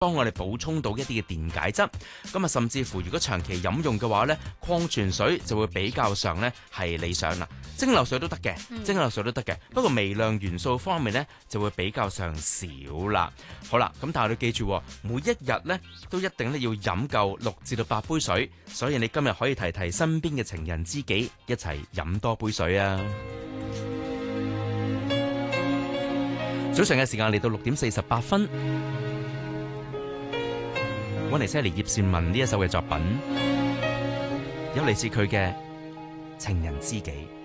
幫我哋補充到一啲嘅電解質。咁啊，甚至乎如果長期飲用嘅話呢，礦泉水就會比較上呢係理想啦。蒸餾水都得嘅，蒸餾水都得嘅。不過微量元素方面呢，就會比較上少啦。好啦，咁但係你記住，每一日呢都一定咧要飲夠6至到8杯水。所以你今日可以提提身邊嘅情人知己，一齊飲多杯水啊！早上嘅時間嚟到6點48分，揾嚟犀利葉倩文呢一首嘅作品，有嚟自佢嘅情人知己。